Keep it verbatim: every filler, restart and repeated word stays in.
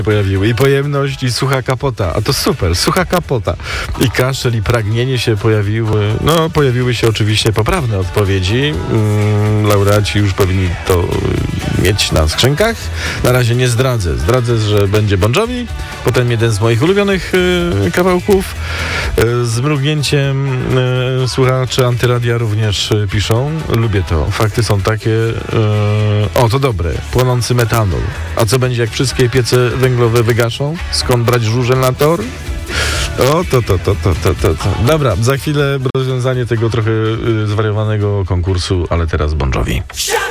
pojawiły. I pojemność, i sucha kapota. A to super, sucha kapota. I kaszel, i pragnienie się pojawiły. No, pojawiły się oczywiście poprawne odpowiedzi. Mm, laureaci już powinni to mieć na skrzynkach. Na razie nie zdradzę. Zdradzę, że będzie Bon Jovi, potem jeden z moich ulubionych y, kawałków. Y, z mrugnięciem y, słuchacze Antyradia również y, piszą. Lubię to. Fakty są takie... Y, o, to dobre. Płonący metanol. A co będzie, jak wszystkie piece węglowe wygaszą? Skąd brać żużel na tor? O, to, to, to, to, to, to, to. Dobra, za chwilę rozwiązanie tego trochę y, zwariowanego konkursu, ale teraz Bon Jovi.